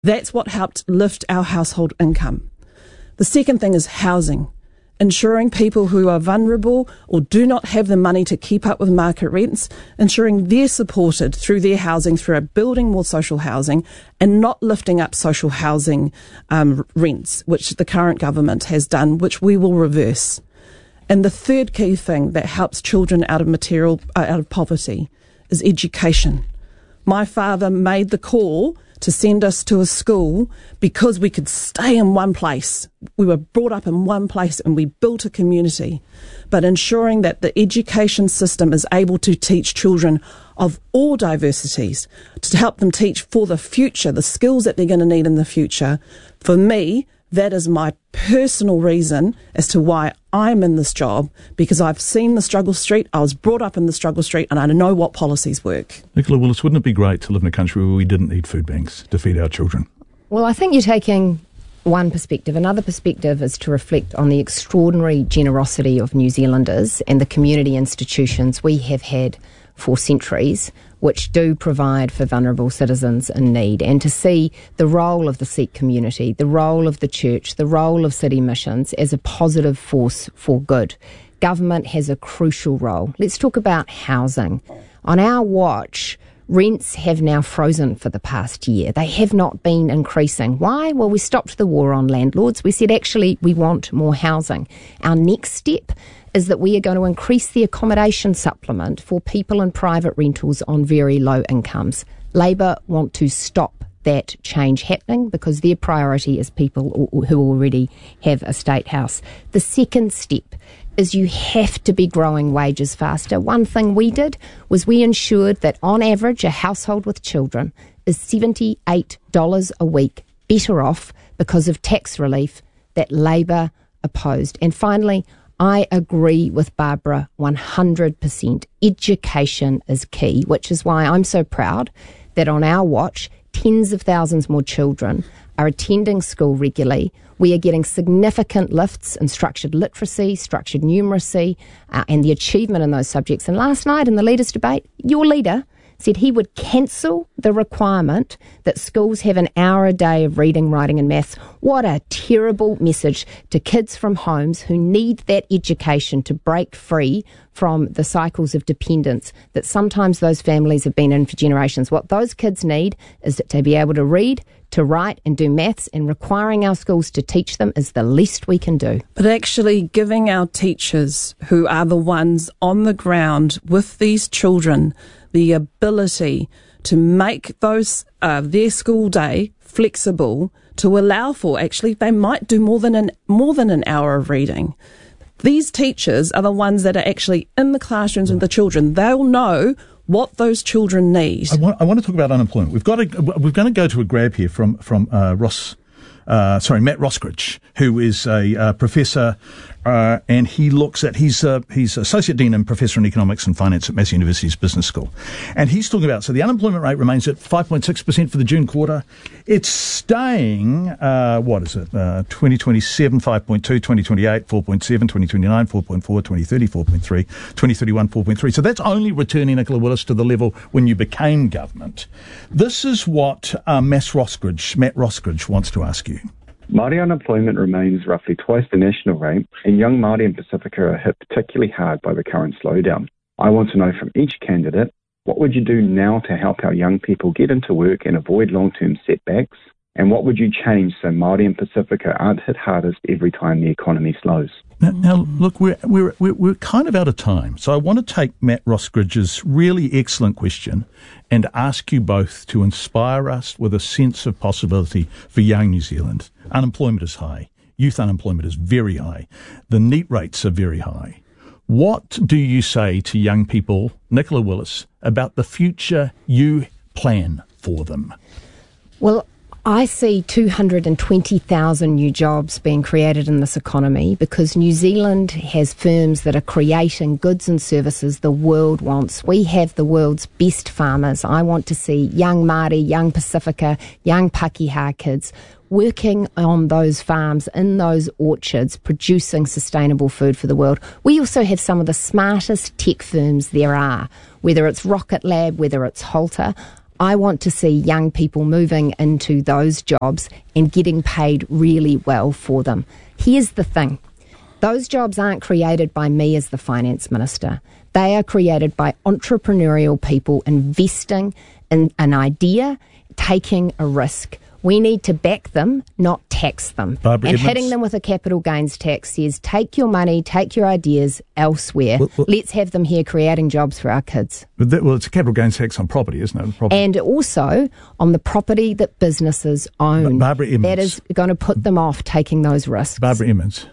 That's what helped lift our household income. The second thing is housing. Ensuring people who are vulnerable or do not have the money to keep up with market rents, ensuring they're supported through their housing, through building more social housing and not lifting up social housing rents, which the current government has done, which we will reverse. And the third key thing that helps children out of poverty is education. My father made the call to send us to a school because we could stay in one place. We were brought up in one place and we built a community. But ensuring that the education system is able to teach children of all diversities, to help them teach for the future, the skills that they're going to need in the future. For me, that is my personal reason as to why I'm in this job, because I've seen the struggle street, I was brought up in the struggle street, and I know what policies work. Nicola Willis, wouldn't it be great to live in a country where we didn't need food banks to feed our children? Well, I think you're taking one perspective. Another perspective is to reflect on the extraordinary generosity of New Zealanders and the community institutions we have had for centuries, which do provide for vulnerable citizens in need, and to see the role of the Sikh community, the role of the church, the role of city missions as a positive force for good. Government has a crucial role. Let's talk about housing. On our watch, rents have now frozen for the past year. They have not been increasing. Why? Well, we stopped the war on landlords. We said, actually, we want more housing. Our next step is that we are going to increase the accommodation supplement for people in private rentals on very low incomes. Labor want to stop that change happening because their priority is people who already have a state house. The second step is you have to be growing wages faster. One thing we did was we ensured that on average a household with children is $78 a week better off because of tax relief that Labor opposed. And finally, I agree with Barbara 100%. Education is key, which is why I'm so proud that on our watch, tens of thousands more children are attending school regularly. We are getting significant lifts in structured literacy, structured numeracy, and the achievement in those subjects. And last night in the leaders' debate, your leader said he would cancel the requirement that schools have an hour a day of reading, writing and maths. What a terrible message to kids from homes who need that education to break free from the cycles of dependence that sometimes those families have been in for generations. What those kids need is to be able to read, to write and do maths, and requiring our schools to teach them is the least we can do. But actually giving our teachers, who are the ones on the ground with these children, the ability to make those their school day flexible to allow for, actually, they might do more than an hour of reading. These teachers are the ones that are actually in the classrooms with the children. They'll know what those children need. I want to talk about unemployment. We're going to go to a grab here from Matt Roskridge, who is a professor, and he looks at he's associate dean and professor in economics and finance at Massey University's Business School, and he's talking about, so the unemployment rate remains at 5.6% for the June quarter. It's staying 2027 5.2, 2028 4.7, 2029 4.4, 2030 4.3, 2031 4.3. So that's only returning, Nicola Willis, to the level when you became government. This is what Matt Roskridge wants to ask you. Māori unemployment remains roughly twice the national rate, and young Māori in Pacifica are hit particularly hard by the current slowdown. I want to know from each candidate, what would you do now to help our young people get into work and avoid long-term setbacks? And what would you change so Māori in Pacifica aren't hit hardest every time the economy slows? Now look, we're kind of out of time, so I want to take Matt Roskridge's really excellent question and ask you both to inspire us with a sense of possibility for young New Zealand. Unemployment is high. Youth unemployment is very high. The NEET rates are very high. What do you say to young people, Nicola Willis, about the future you plan for them? Well, I see 220,000 new jobs being created in this economy because New Zealand has firms that are creating goods and services the world wants. We have the world's best farmers. I want to see young Māori, young Pacifica, young Pakeha kids working on those farms, in those orchards, producing sustainable food for the world. We also have some of the smartest tech firms there are, whether it's Rocket Lab, whether it's Holter. I want to see young people moving into those jobs and getting paid really well for them. Here's the thing. Those jobs aren't created by me as the finance minister. They are created by entrepreneurial people investing in an idea, taking a risk. We need to back them, not tax them. Barbara and Edmonds. hitting them with a capital gains tax says, take your money, take your ideas elsewhere. Well, let's have them here creating jobs for our kids. Well, it's a capital gains tax on property, isn't it? Property. And also on the property that businesses own. Barbara Edmonds. That is going to put them off taking those risks. Barbara Edmonds.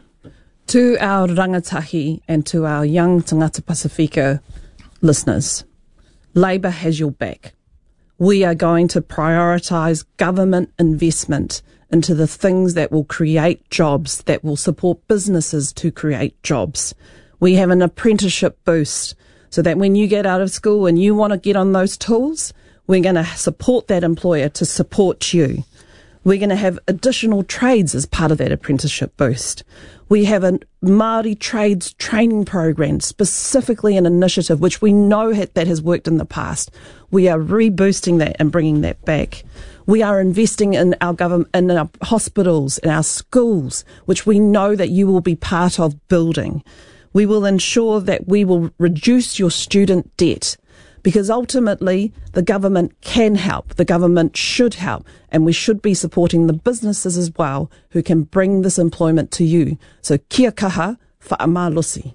To our rangatahi and to our young Tangata Pasifika listeners, Labour has your back. We are going to prioritise government investment into the things that will create jobs, that will support businesses to create jobs. We have an apprenticeship boost so that when you get out of school and you want to get on those tools, we're going to support that employer to support you. We're going to have additional trades as part of that apprenticeship boost. We have a Māori trades training program, specifically an initiative which we know that has worked in the past. We are reboosting that and bringing that back. We are investing in our government, in our hospitals, in our schools, which we know that you will be part of building. We will ensure that we will reduce your student debt, because ultimately the government can help, the government should help, and we should be supporting the businesses as well who can bring this employment to you. So kia kaha whaamalusi.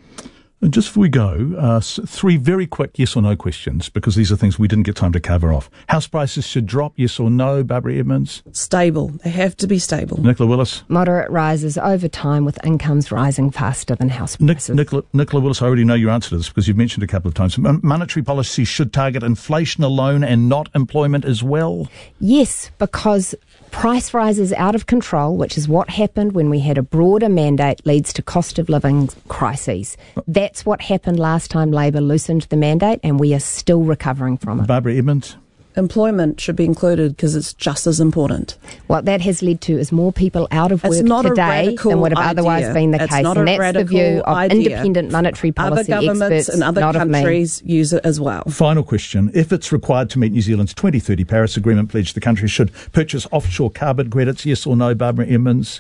And just before we go, 3 very quick yes or no questions, because these are things we didn't get time to cover off. House prices should drop, yes or no, Barbara Edmonds? Stable. They have to be stable. Nicola Willis? Moderate rises over time with incomes rising faster than house prices. Nicola Willis, I already know your answer to this because you've mentioned it a couple of times. Monetary policy should target inflation alone and not employment as well? Yes, because price rises out of control, which is what happened when we had a broader mandate, leads to cost of living crises. That's what happened last time Labor loosened the mandate, and we are still recovering from it. Barbara Edmonds? Employment should be included because it's just as important. What that has led to is more people out of work today than would have otherwise been the case. And that's the view of independent monetary policy experts. Other governments and other countries use it as well. Final question. If it's required to meet New Zealand's 2030 Paris Agreement pledge, the country should purchase offshore carbon credits, yes or no, Barbara Edmonds?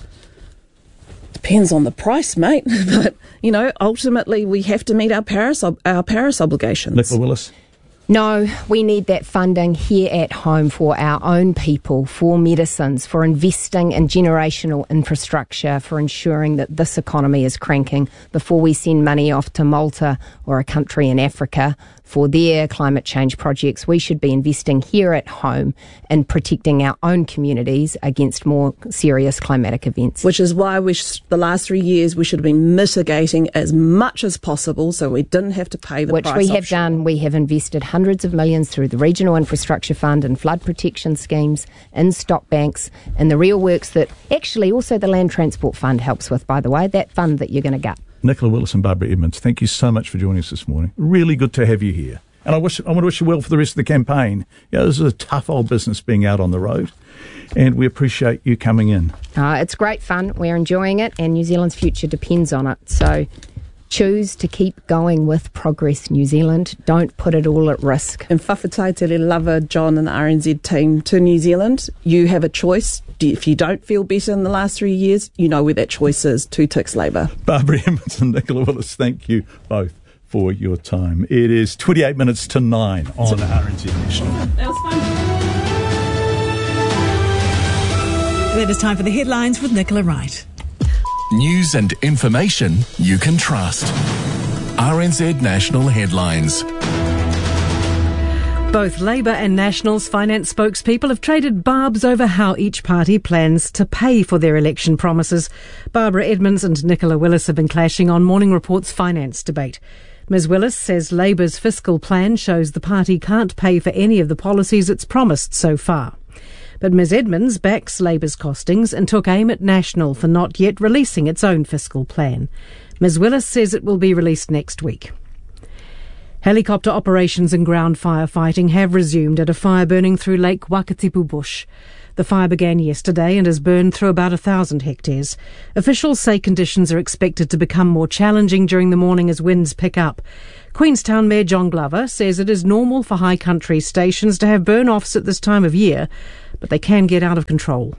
Depends on the price, mate. But, ultimately we have to meet our Paris obligations. Nicola Willis? No, we need that funding here at home for our own people, for medicines, for investing in generational infrastructure, for ensuring that this economy is cranking before we send money off to Malta or a country in Africa for their climate change projects. We should be investing here at home in protecting our own communities against more serious climatic events. Which is why the last 3 years we should have been mitigating as much as possible so we didn't have to pay the price. Which we have done. We have invested hundreds of millions through the Regional Infrastructure Fund and flood protection schemes, in stock banks, and the real works that actually also the Land Transport Fund helps with, by the way, that fund that you're going to gut. Nicola Willis and Barbara Edmonds, thank you so much for joining us this morning. Really good to have you here. And I want to wish you well for the rest of the campaign. This is a tough old business being out on the road, and we appreciate you coming in. It's great fun. We're enjoying it, and New Zealand's future depends on it. So choose to keep going with Progress New Zealand. Don't put it all at risk. And whawhatai te lava John and the RNZ team to New Zealand. You have a choice. If you don't feel better in the last 3 years, you know where that choice is. 2 ticks Labour. Barbara Edmonds and Nicola Willis, thank you both for your time. It is 28 minutes to 9 on RNZ National. That was fun. Then it's time for the headlines with Nicola Wright. News and information you can trust. RNZ National Headlines. Both Labour and National's finance spokespeople have traded barbs over how each party plans to pay for their election promises. Barbara Edmonds and Nicola Willis have been clashing on Morning Report's finance debate. Ms Willis says Labour's fiscal plan shows the party can't pay for any of the policies it's promised so far. But Ms Edmonds backs Labour's costings and took aim at National for not yet releasing its own fiscal plan. Ms Willis says it will be released next week. Helicopter operations and ground firefighting have resumed at a fire burning through Lake Wakatipu Bush. The fire began yesterday and has burned through about 1,000 hectares. Officials say conditions are expected to become more challenging during the morning as winds pick up. Queenstown Mayor John Glover says it is normal for high country stations to have burn-offs at this time of year, but they can get out of control.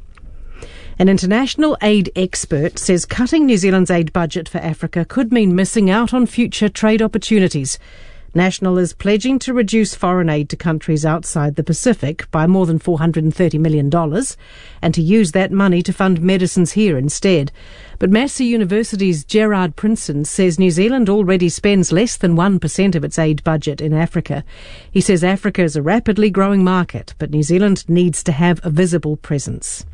An international aid expert says cutting New Zealand's aid budget for Africa could mean missing out on future trade opportunities. National is pledging to reduce foreign aid to countries outside the Pacific by more than $430 million and to use that money to fund medicines here instead. But Massey University's Gerard Princeton says New Zealand already spends less than 1% of its aid budget in Africa. He says Africa is a rapidly growing market, but New Zealand needs to have a visible presence.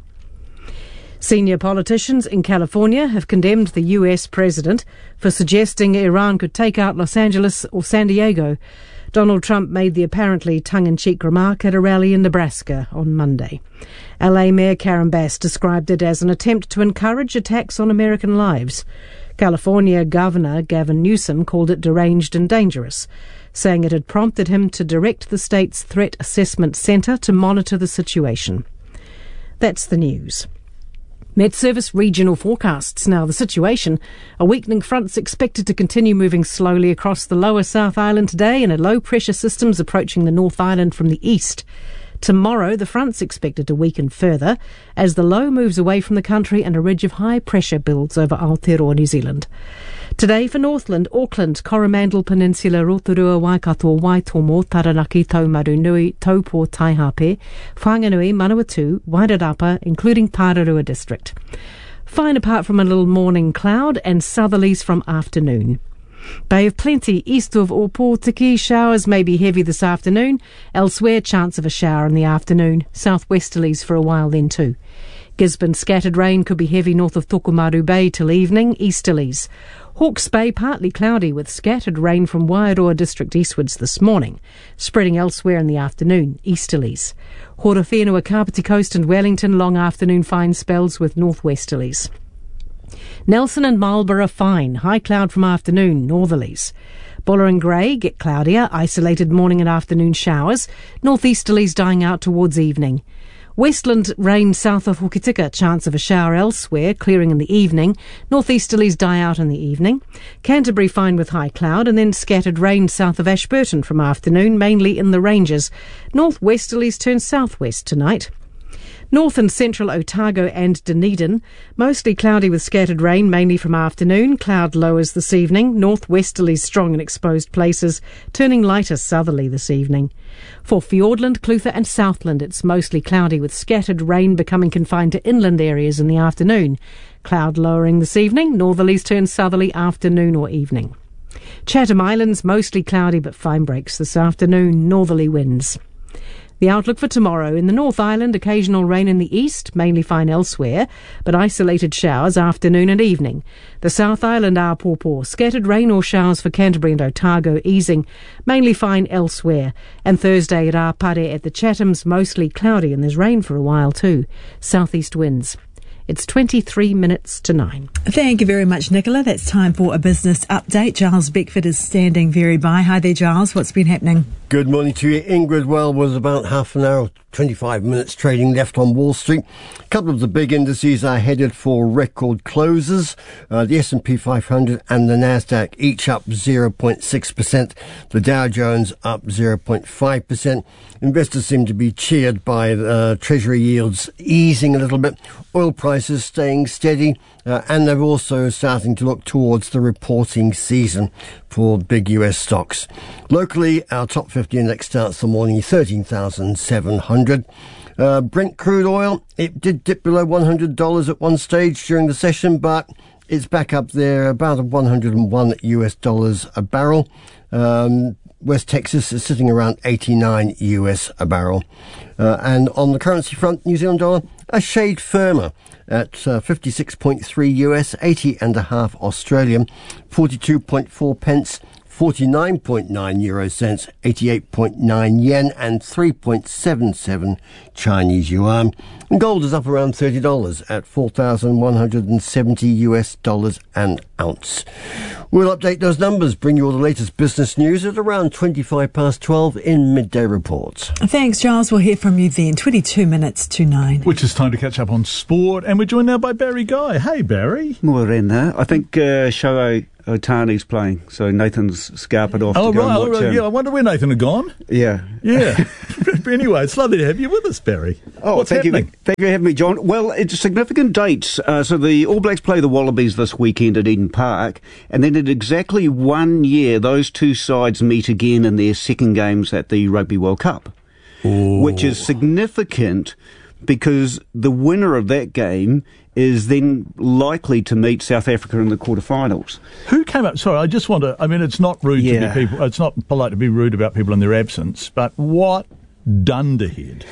Senior politicians in California have condemned the US president for suggesting Iran could take out Los Angeles or San Diego. Donald Trump made the apparently tongue-in-cheek remark at a rally in Nebraska on Monday. LA Mayor Karen Bass described it as an attempt to encourage attacks on American lives. California Governor Gavin Newsom called it deranged and dangerous, saying it had prompted him to direct the state's Threat Assessment Center to monitor the situation. That's the news. Met Service regional forecasts. Now the situation. A weakening front's expected to continue moving slowly across the lower South Island today, and a low pressure system's approaching the North Island from the east. Tomorrow the front's expected to weaken further as the low moves away from the country and a ridge of high pressure builds over Aotearoa, New Zealand. Today for Northland, Auckland, Coromandel Peninsula, Rotorua, Waikato, Waitomo, Taranaki, Taumaru Nui, Taupo, Taihape, Whanganui, Manawatu, Wairarapa, including Tararua District. Fine apart from a little morning cloud and southerlies from afternoon. Bay of Plenty, east of Opotiki, showers may be heavy this afternoon. Elsewhere, chance of a shower in the afternoon. Southwesterlies for a while then too. Gisborne, scattered rain could be heavy north of Tokomaru Bay till evening, easterlies. Hawke's Bay, partly cloudy with scattered rain from Wairoa District eastwards this morning, spreading elsewhere in the afternoon, easterlies. Horowhenua, Kapiti Coast and Wellington, long afternoon fine spells with northwesterlies. Nelson and Marlborough fine, high cloud from afternoon, northerlies. Buller and Grey get cloudier, isolated morning and afternoon showers, northeasterlies dying out towards evening. Westland rain south of Hokitika, chance of a shower elsewhere, clearing in the evening. Northeasterlies die out in the evening. Canterbury fine with high cloud and then scattered rain south of Ashburton from afternoon, mainly in the ranges. Northwesterlies turn southwest tonight. North and central Otago and Dunedin, mostly cloudy with scattered rain, mainly from afternoon. Cloud lowers this evening. Northwesterlies strong in exposed places, turning lighter southerly this evening. For Fiordland, Clutha and Southland, it's mostly cloudy with scattered rain becoming confined to inland areas in the afternoon. Cloud lowering this evening. Northerlies turn southerly afternoon or evening. Chatham Islands, mostly cloudy but fine breaks this afternoon. Northerly winds. The outlook for tomorrow: in the North Island, occasional rain in the east, mainly fine elsewhere, but isolated showers afternoon and evening. The South Island, Aopopo, scattered rain or showers for Canterbury and Otago, easing, mainly fine elsewhere. And Thursday at Apare at the Chathams, mostly cloudy and there's rain for a while too. Southeast winds. It's 23 minutes to 9. Thank you very much, Nicola. That's time for a business update. Giles Beckford is standing very by. Hi there, Giles. What's been happening? Good morning to you. Ingrid. Well, was about half an hour, 25 minutes trading left on Wall Street. A couple of the big indices are headed for record closes. The S&P 500 and the Nasdaq each up 0.6%. The Dow Jones up 0.5%. Investors seem to be cheered by Treasury yields easing a little bit. Oil prices staying steady. And they're also starting to look towards the reporting season for big US stocks. Locally, our top 50 index starts the morning 13,700. Brent crude oil, it did dip below $100 at one stage during the session, but it's back up there about $101 US a barrel. West Texas is sitting around 89 US a barrel. And on the currency front, New Zealand dollar, a shade firmer at 56.3 US, 80.5 Australian, 42.4 pence, 49.9 euro cents, 88.9 yen, and 3.77 Chinese yuan. And gold is up around $30 at $4,170 an ounce. We'll update those numbers, bring you all the latest business news at around 12 in Midday Reports. Thanks, Giles. We'll hear from you then. 22 minutes to 9. Which is time to catch up on sport, and we're joined now by Barry Guy. Hey, Barry. Morena. I think Shohei Ohtani's playing, so Nathan's scarpered off to go and watch him. Yeah, I wonder where Nathan had gone. Yeah. Anyway, it's lovely to have you with us, Barry. What's happening? Thank you for having me, John. Well, it's significant dates. So the All Blacks play the Wallabies this weekend at Eden Park, and then in exactly 1 year, those two sides meet again in their second games at the Rugby World Cup, which is significant because the winner of that game is then likely to meet South Africa in the quarterfinals. Who came up? Sorry, I just want to. I mean, it's not rude to be people. It's not polite to be rude about people in their absence. But what dunderhead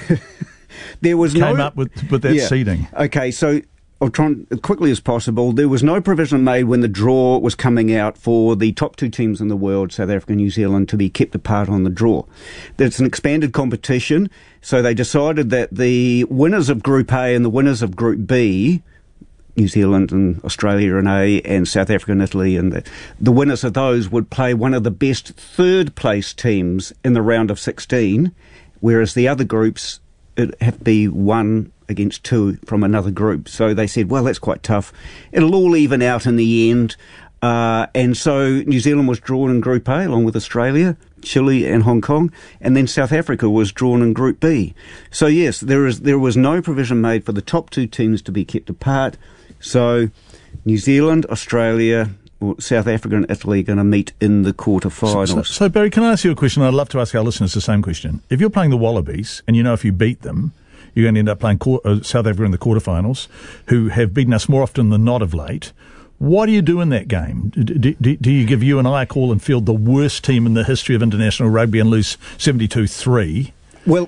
came up with that seeding? Okay, so I'll try as quickly as possible. There was no provision made when the draw was coming out for the top two teams in the world, South Africa and New Zealand, to be kept apart on the draw. It's an expanded competition, so they decided that the winners of Group A and the winners of Group B, New Zealand and Australia in A, and South Africa and Italy, and the winners of those would play one of the best third-place teams in the round of 16, whereas the other groups, it have to be 1 against 2 from another group. So they said, well, that's quite tough. It'll all even out in the end. And so New Zealand was drawn in Group A along with Australia, Chile and Hong Kong, and then South Africa was drawn in Group B. So yes, there was no provision made for the top two teams to be kept apart. So New Zealand, Australia, South Africa and Italy are going to meet in the quarterfinals. So Barry, can I ask you a question? I'd love to ask our listeners the same question. If you're playing the Wallabies and you know if you beat them, you're going to end up playing South Africa in the quarterfinals, who have beaten us more often than not of late. What do you do in that game? Do you give you and I a call and field the worst team in the history of international rugby and lose 72-3? Well,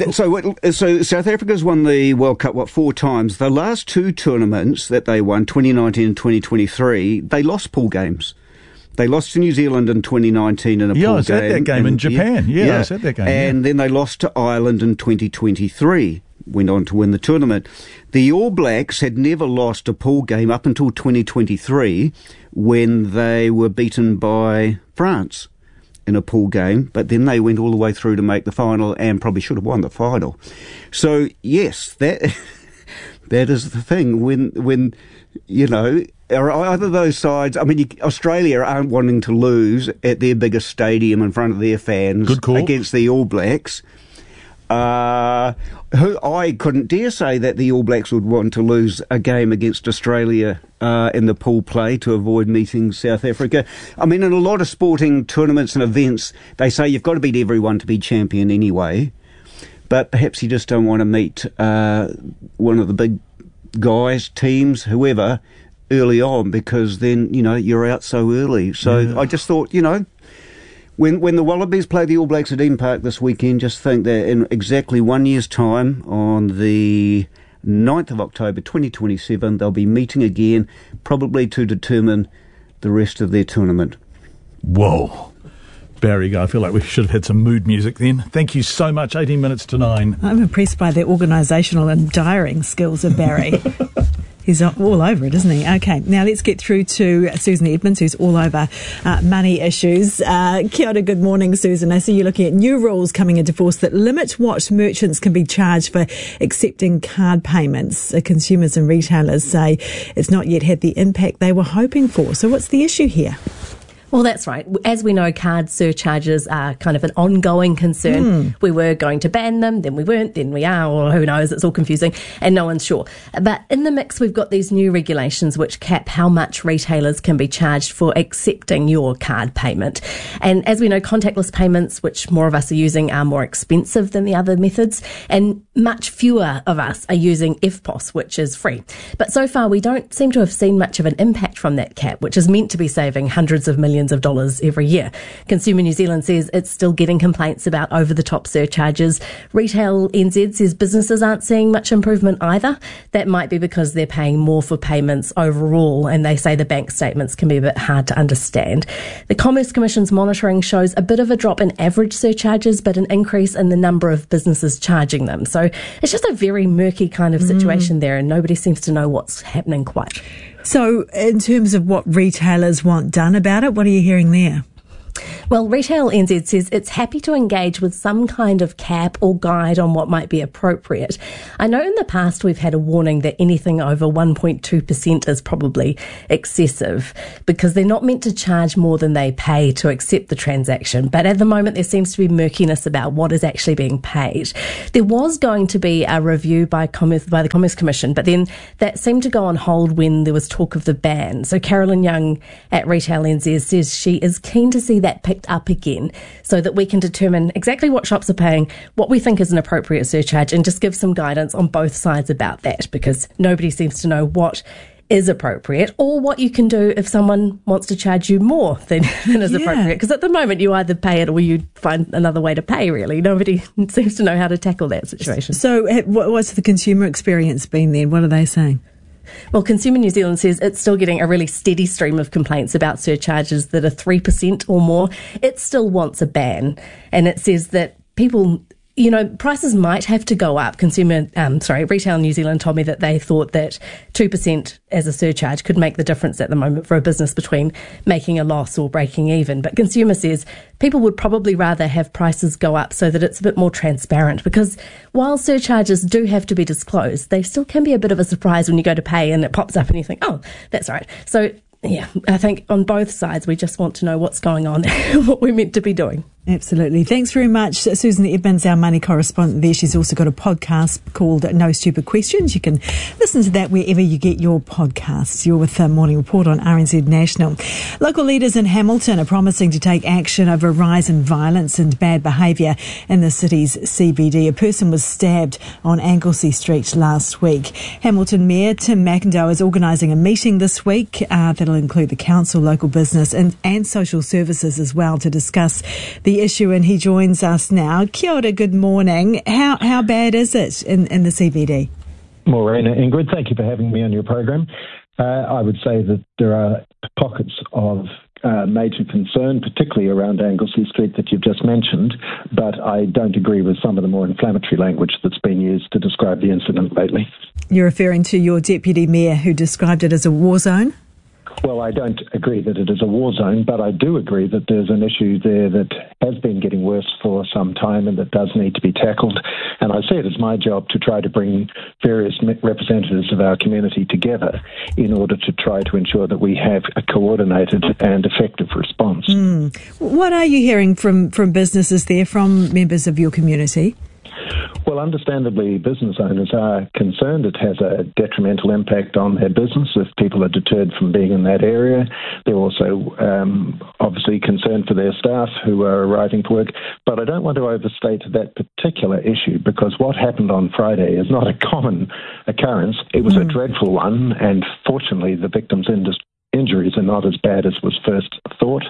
so South Africa's won the World Cup, 4 times? The last 2 tournaments that they won, 2019 and 2023, they lost pool games. They lost to New Zealand in 2019 in a pool game. Yeah, I was at that game in Japan. I was at that game. And then they lost to Ireland in 2023. Went on to win the tournament. The All Blacks had never lost a pool game up until 2023 when they were beaten by France in a pool game, but then they went all the way through to make the final and probably should have won the final. So yes, that is the thing when you know, either those sides, I mean, Australia aren't wanting to lose at their biggest stadium in front of their fans against the All Blacks. Who I couldn't dare say that the All Blacks would want to lose a game against Australia in the pool play to avoid meeting South Africa. I mean, in a lot of sporting tournaments and events, they say you've got to beat everyone to be champion anyway. But perhaps you just don't want to meet one of the big guys, teams, whoever, early on, because then, you know, you're out so early. So I just thought, you know, When the Wallabies play the All Blacks at Eden Park this weekend, just think that in exactly 1 year's time, on the 9th of October 2027, they'll be meeting again, probably to determine the rest of their tournament. Whoa. Barry, I feel like we should have had some mood music then. Thank you so much. 18 minutes to 9. I'm impressed by the organisational and diaring skills of Barry. He's all over it, isn't he? Okay, now let's get through to Susan Edmonds, who's all over money issues. Kia ora, good morning, Susan. I see you're looking at new rules coming into force that limit what merchants can be charged for accepting card payments. Consumers and retailers say it's not yet had the impact they were hoping for. So what's the issue here? Well, that's right. As we know, card surcharges are kind of an ongoing concern. We were going to ban them, then we weren't, then we are, or who knows, it's all confusing and no one's sure. But in the mix, we've got these new regulations which cap how much retailers can be charged for accepting your card payment. And as we know, contactless payments, which more of us are using, are more expensive than the other methods, and much fewer of us are using EFTPOS, which is free. But so far, we don't seem to have seen much of an impact from that cap, which is meant to be saving hundreds of millions millions of dollars every year. Consumer New Zealand says it's still getting complaints about over-the-top surcharges. Retail NZ says businesses aren't seeing much improvement either. That might be because they're paying more for payments overall, and they say the bank statements can be a bit hard to understand. The Commerce Commission's monitoring shows a bit of a drop in average surcharges, but an increase in the number of businesses charging them. So it's just a very murky kind of situation there, and nobody seems to know what's happening quite. So in terms of what retailers want done about it, what are you hearing there? Well, Retail NZ says it's happy to engage with some kind of cap or guide on what might be appropriate. I know in the past we've had a warning that anything over 1.2% is probably excessive because they're not meant to charge more than they pay to accept the transaction. But at the moment, there seems to be murkiness about what is actually being paid. There was going to be a review by the Commerce Commission, but then that seemed to go on hold when there was talk of the ban. So Carolyn Young at Retail NZ says she is keen to see that picked up again so that we can determine exactly what shops are paying, what we think is an appropriate surcharge, and just give some guidance on both sides about that, because nobody seems to know what is appropriate or what you can do if someone wants to charge you more than is appropriate. Because at the moment you either pay it or you find another way to pay, really. Nobody seems to know how to tackle that situation. So what's the consumer experience been then? What are they saying? Well, Consumer New Zealand says it's still getting a really steady stream of complaints about surcharges that are 3% or more. It still wants a ban, and it says that people, prices might have to go up. Retail New Zealand told me that they thought that 2% as a surcharge could make the difference at the moment for a business between making a loss or breaking even. But Consumer says people would probably rather have prices go up so that it's a bit more transparent, because while surcharges do have to be disclosed, they still can be a bit of a surprise when you go to pay and it pops up and you think, oh, that's right. So, yeah, I think on both sides we just want to know what's going on and what we're meant to be doing. Absolutely. Thanks very much, Susan Edmonds, our money correspondent there. She's also got a podcast called No Stupid Questions. You can listen to that wherever you get your podcasts. You're with the Morning Report on RNZ National. Local leaders in Hamilton are promising to take action over a rise in violence and bad behaviour in the city's CBD. A person was stabbed on Anglesey Street last week. Hamilton Mayor Tim McIndoe is organising a meeting this week that'll include the council, local business and social services as well to discuss the issue, and he joins us now. Kia ora, good morning. How bad is it in the CBD? Morena, Ingrid, thank you for having me on your program. I would say that there are pockets of major concern, particularly around Anglesey Street that you've just mentioned, but I don't agree with some of the more inflammatory language that's been used to describe the incident lately. You're referring to your deputy mayor who described it as a war zone? Well, I don't agree that it is a war zone, but I do agree that there's an issue there that has been getting worse for some time and that does need to be tackled. And I see it as my job to try to bring various representatives of our community together in order to try to ensure that we have a coordinated and effective response. What are you hearing from businesses there, from members of your community? Well, understandably, business owners are concerned. It has a detrimental impact on their business if people are deterred from being in that area. They're also obviously concerned for their staff who are arriving for work. But I don't want to overstate that particular issue, because what happened on Friday is not a common occurrence. It was a dreadful one, and fortunately the victim's injuries are not as bad as was first thought.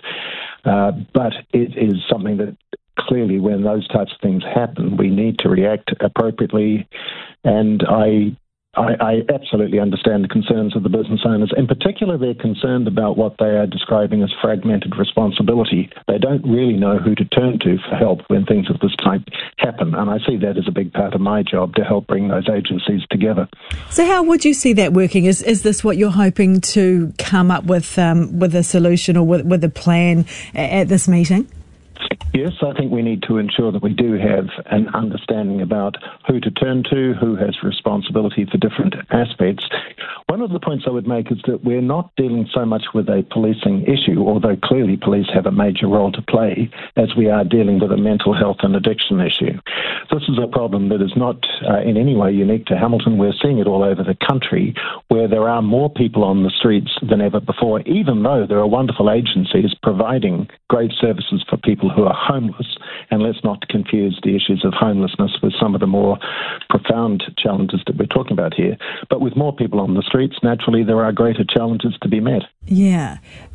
But it is something that clearly, when those types of things happen, we need to react appropriately. And I absolutely understand the concerns of the business owners. In particular, they're concerned about what they are describing as fragmented responsibility. They don't really know who to turn to for help when things of this type happen. And I see that as a big part of my job, to help bring those agencies together. So how would you see that working? Is this what you're hoping to come up with a solution or with a plan at this meeting? Yes, I think we need to ensure that we do have an understanding about who to turn to, who has responsibility for different aspects. One of the points I would make is that we're not dealing so much with a policing issue, although clearly police have a major role to play, as we are dealing with a mental health and addiction issue. This is a problem that is not in any way unique to Hamilton. We're seeing it all over the country, where there are more people on the streets than ever before, even though there are wonderful agencies providing great services for people who are homeless. And let's not confuse the issues of homelessness with some of the more profound challenges that we're talking about here. But with more people on the streets, naturally there are greater challenges to be met. Yeah.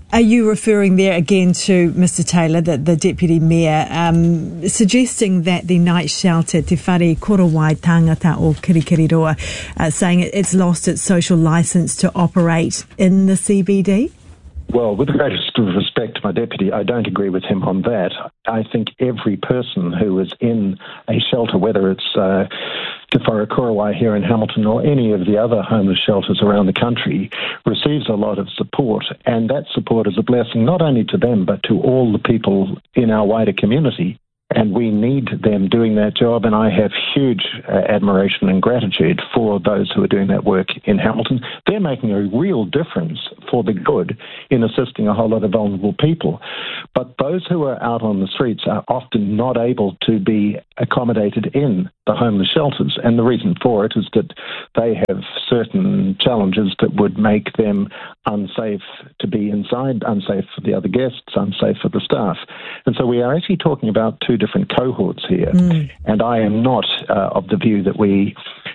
Are you referring there again to Mr Taylor, the Deputy Mayor, suggesting that the night shelter Te Whare Korowai Tangata o Kirikiriroa, saying it's lost its social licence to operate in the CBD? Well, with the greatest respect to my deputy, I don't agree with him on that. I think every person who is in a shelter, whether it's Te Whare Korowai here in Hamilton or any of the other homeless shelters around the country, receives a lot of support, and that support is a blessing not only to them but to all the people in our wider community. And we need them doing that job, and I have huge admiration and gratitude for those who are doing that work in Hamilton. They're making a real difference for the good in assisting a whole lot of vulnerable people. But those who are out on the streets are often not able to be accommodated in the homeless shelters, and the reason for it is that they have certain challenges that would make them unsafe to be inside, unsafe for the other guests, unsafe for the staff. And so we are actually talking about two different cohorts here, and I am not of the view that we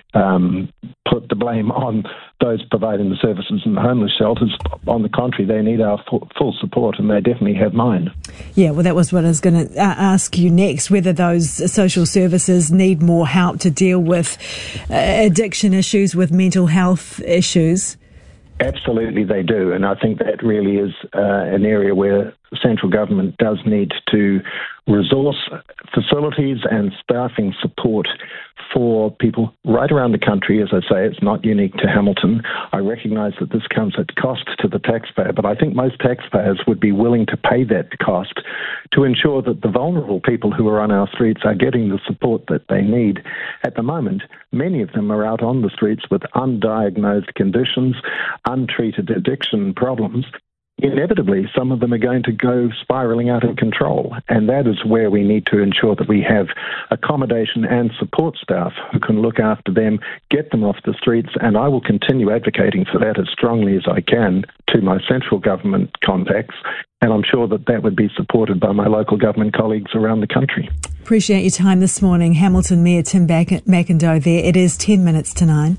put the blame on those providing the services in the homeless shelters. On the contrary, they need our full support, and they definitely have mine. Yeah, well, that was what I was going to ask you next, whether those social services need more help to deal with addiction issues, with mental health issues. Absolutely they do, and I think that really is an area where the central government does need to resource facilities and staffing support for people right around the country. As I say, it's not unique to Hamilton. I recognise that this comes at cost to the taxpayer, but I think most taxpayers would be willing to pay that cost to ensure that the vulnerable people who are on our streets are getting the support that they need. At the moment, many of them are out on the streets with undiagnosed conditions, untreated addiction problems. Inevitably, some of them are going to go spiralling out of control, and that is where we need to ensure that we have accommodation and support staff who can look after them, get them off the streets, and I will continue advocating for that as strongly as I can to my central government contacts, and I'm sure that that would be supported by my local government colleagues around the country. Appreciate your time this morning. Hamilton Mayor Tim McIndoe there. It is 10 minutes to 9.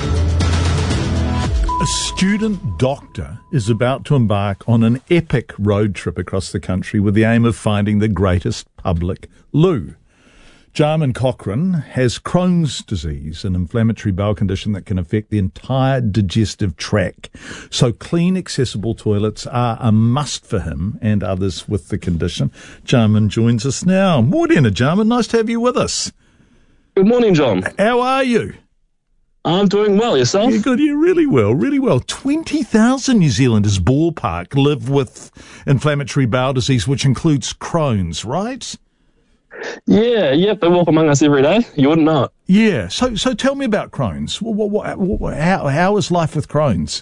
A student doctor is about to embark on an epic road trip across the country with the aim of finding the greatest public loo. Jarman Cochrane has Crohn's disease, an inflammatory bowel condition that can affect the entire digestive tract. So clean, accessible toilets are a must for him and others with the condition. Jarman joins us now. Morena, Jarman. Nice to have you with us. Good morning, John. How are you? I'm doing well. Yourself? Yeah, good. Yeah, really well, really well. 20,000 New Zealanders ballpark live with inflammatory bowel disease, which includes Crohn's, right? Yeah, yep. They walk among us every day. You wouldn't know it. Yeah. So tell me about Crohn's. How is life with Crohn's?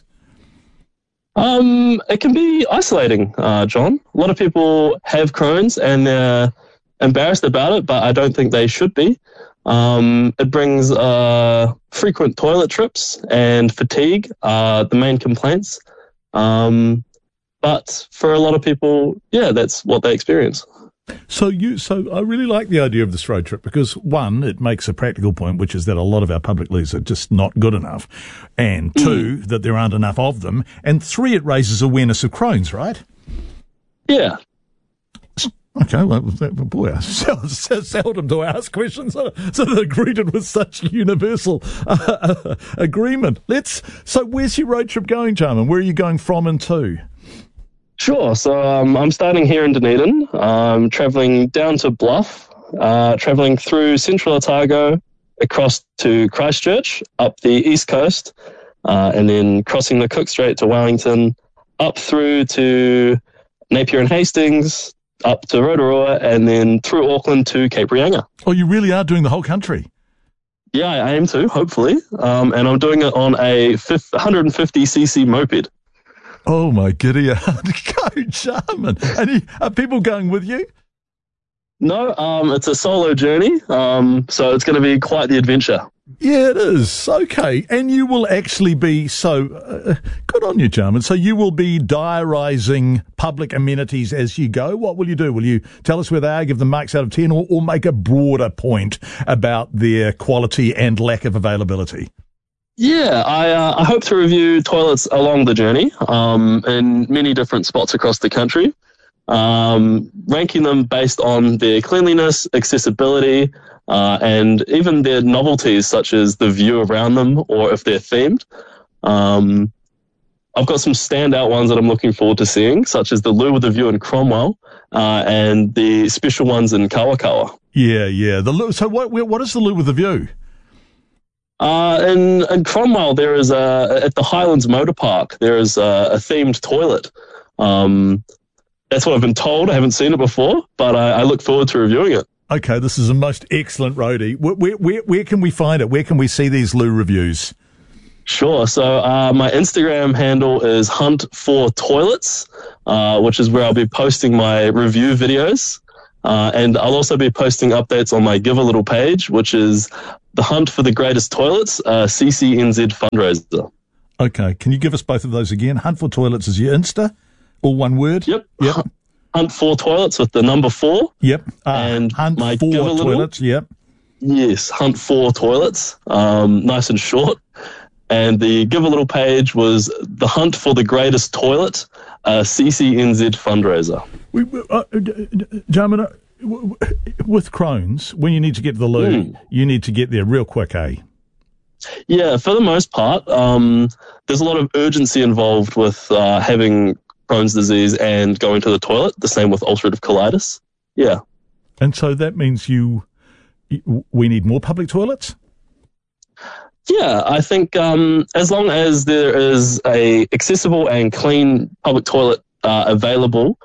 It can be isolating, John. A lot of people have Crohn's and they're embarrassed about it, but I don't think they should be. It brings frequent toilet trips and fatigue, the main complaints. But for a lot of people, yeah, that's what they experience. So I really like the idea of this road trip because, one, it makes a practical point, which is that a lot of our public leads are just not good enough, and two, that there aren't enough of them, and three, it raises awareness of Crohn's, right? Yeah. Okay, well, boy, seldom do I ask questions that are greeted with such universal agreement. So where's your road trip going, Jarman? Where are you going from and to? Sure. So I'm starting here in Dunedin. I'm travelling down to Bluff, travelling through Central Otago, across to Christchurch, up the east coast, and then crossing the Cook Strait to Wellington, up through to Napier and Hastings, up to Rotorua, and then through Auckland to Cape Reinga. Oh, you really are doing the whole country? Yeah, I aim to, hopefully. And I'm doing it on a 150cc moped. Oh, my giddy. Go, Jarman. And are people going with you? No, it's a solo journey, so it's going to be quite the adventure. Yeah, it is. Okay. And you will actually be good on you, Jarman. So you will be diarising public amenities as you go. What will you do? Will you tell us where they are, give them marks out of 10, or make a broader point about their quality and lack of availability? Yeah, I hope to review toilets along the journey in many different spots across the country, ranking them based on their cleanliness, accessibility, and even their novelties such as the view around them or if they're themed. I've got some standout ones that I'm looking forward to seeing, such as the loo with a view in Cromwell and the special ones in Kawakawa. Yeah. The loo. So what is the loo with a view? In Cromwell, there is at the Highlands Motor Park, there is a themed toilet. That's what I've been told. I haven't seen it before, but I look forward to reviewing it. Okay, this is a most excellent roadie. Where can we find it? Where can we see these loo reviews? Sure. So my Instagram handle is Hunt4Toilets, which is where I'll be posting my review videos. And I'll also be posting updates on my Give a Little page, which is the Hunt for the Greatest Toilets, CCNZ fundraiser. Okay. Can you give us both of those again? Hunt for Toilets is your Insta? All one word? Yep. Hunt for Toilets with the number 4. Yep. And Hunt my for Give a Little, Toilets, yep. Yes, Hunt for Toilets, nice and short. And the Give a Little page was the Hunt for the Greatest Toilet, CCNZ fundraiser. Jarman, with Crohn's, when you need to get to the loo, you need to get there real quick, eh? Yeah, for the most part. There's a lot of urgency involved with having Crohn's disease and going to the toilet, the same with ulcerative colitis. Yeah. And so that means we need more public toilets? Yeah, I think as long as there is a accessible and clean public toilet available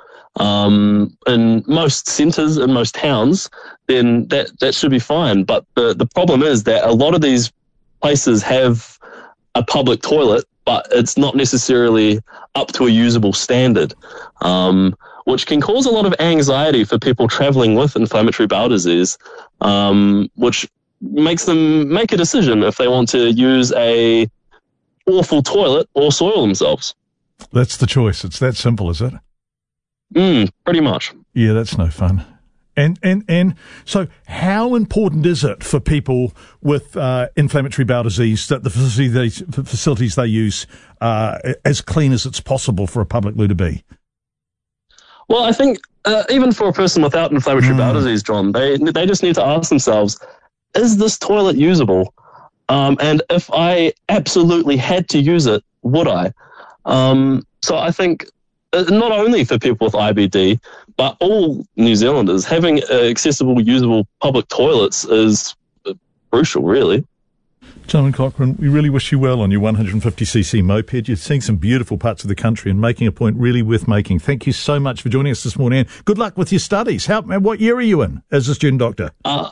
in most centres and most towns, then that should be fine. But the problem is that a lot of these places have a public toilet, but it's not necessarily up to a usable standard, which can cause a lot of anxiety for people travelling with inflammatory bowel disease, which makes them make a decision if they want to use a awful toilet or soil themselves. That's the choice. It's that simple, is it? Pretty much. Yeah, that's no fun. And so how important is it for people with inflammatory bowel disease that the facilities they use as clean as it's possible for a public loo to be? Well, I think even for a person without inflammatory bowel disease, John, they just need to ask themselves, is this toilet usable? And if I absolutely had to use it, would I? So I think not only for people with IBD, but all New Zealanders, having accessible, usable public toilets is crucial, really. Jarman Cochrane, we really wish you well on your 150cc moped. You're seeing some beautiful parts of the country and making a point really worth making. Thank you so much for joining us this morning. And good luck with your studies. What year are you in as a student doctor?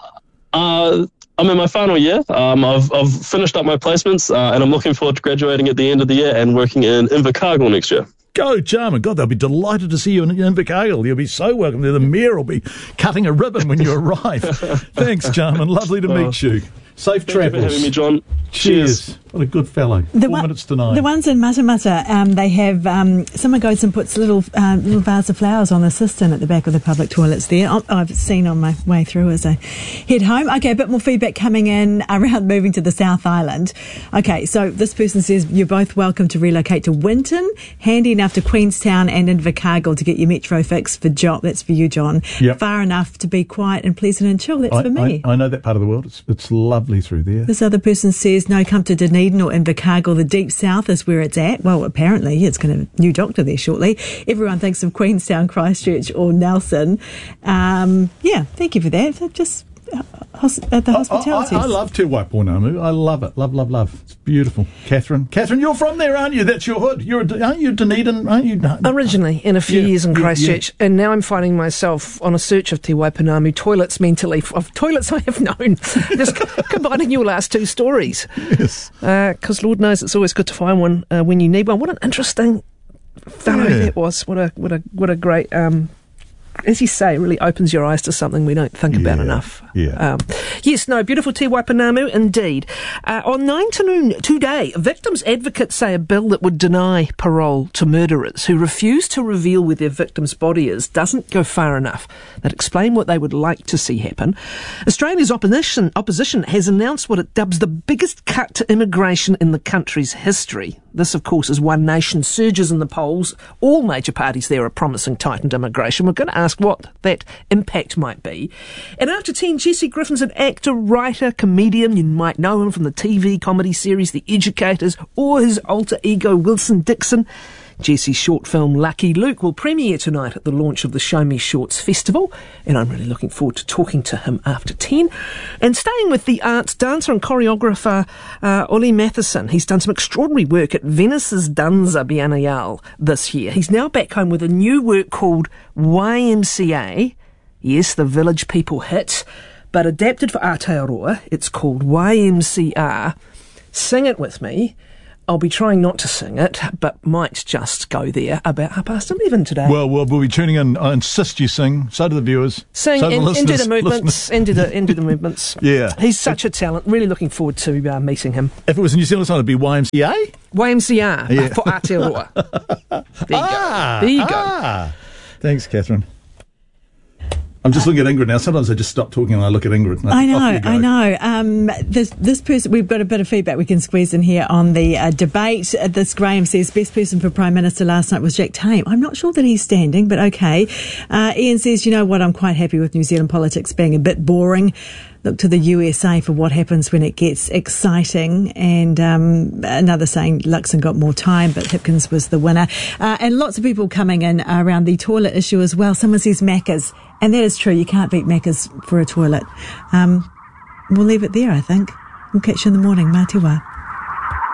I'm in my final year. I've finished up my placements and I'm looking forward to graduating at the end of the year and working in Invercargill next year. Go, Jarman. God, they'll be delighted to see you in Invercargill. You'll be so welcome there. The mayor will be cutting a ribbon when you arrive. Thanks, Jarman. Lovely to meet you. Safe travels. Thank you for having me, John. Cheers. What a good fellow. 4 minutes to 9. The ones in Matamata, they have, someone goes and puts little vase of flowers on the cistern at the back of the public toilets there. I've seen on my way through as I head home. Okay, a bit more feedback coming in around moving to the South Island. Okay, so this person says you're both welcome to relocate to Winton, handy enough to Queenstown and Invercargill to get your metro fix for John. That's for you, John. Yep. Far enough to be quiet and pleasant and chill. That's for me. I know that part of the world. It's lovely through there. This other person says, no, come to Dunedin or Invercargill. The deep south is where it's at. Well, apparently it's going to have a new doctor there shortly. Everyone thinks of Queenstown, Christchurch or Nelson. Yeah, thank you for that. Just the hospitality. I love Te Waipounamu. I love it. Love. It's beautiful. Catherine, you're from there, aren't you? That's your hood. Aren't you Dunedin? Aren't you? Originally, in a few years in Christchurch, and now I'm finding myself on a search of Te Waipounamu toilets mentally, of toilets I have known. Just combining your last two stories. Yes. Because Lord knows it's always good to find one when you need one. What an interesting fellow that was. What a great as you say, really opens your eyes to something we don't think about enough. Yeah. Yes, no, beautiful Te Waipounamu indeed. On 9 to noon today, victims' advocates say a bill that would deny parole to murderers who refuse to reveal where their victim's body is doesn't go far enough. They'd explain what they would like to see happen. Australia's opposition has announced what it dubs the biggest cut to immigration in the country's history. This, of course, is One Nation surges in the polls. All major parties there are promising tightened immigration. We're going to ask what that impact might be. And after 10, Jesse Griffin's an actor, writer, comedian. You might know him from the TV comedy series The Educators or his alter ego Wilson Dixon. Jesse's short film Lucky Luke will premiere tonight at the launch of the Show Me Shorts Festival, and I'm really looking forward to talking to him after 10. And staying with the arts, dancer and choreographer Ollie Matheson. He's done some extraordinary work at Venice's Danza Biennale this year. He's now back home with a new work called YMCA. Yes, the Village People hit, but adapted for Aotearoa. It's called YMCA. Sing it with me. I'll be trying not to sing it, but might just go there about 11:30 today. Well, we'll be tuning in. I insist you sing. So do the viewers. Sing so and do the movements. And do the movements. Yeah. He's such a talent. Really looking forward to meeting him. If it was in New Zealand, it'd be YMCA? YMCA for Aotearoa. There you go. There you go. Thanks, Catherine. I'm just looking at Ingrid now. Sometimes I just stop talking and I look at Ingrid. I know. This person, we've got a bit of feedback we can squeeze in here on the debate. This Graham says, best person for Prime Minister last night was Jack Tame. I'm not sure that he's standing, but okay. Ian says, you know what, I'm quite happy with New Zealand politics being a bit boring. Look to the USA for what happens when it gets exciting. And another saying, Luxon got more time, but Hipkins was the winner. And lots of people coming in around the toilet issue as well. Someone says Macca's. And that is true. You can't beat Macca's for a toilet. We'll leave it there, I think. We'll catch you in the morning. Mā te wā.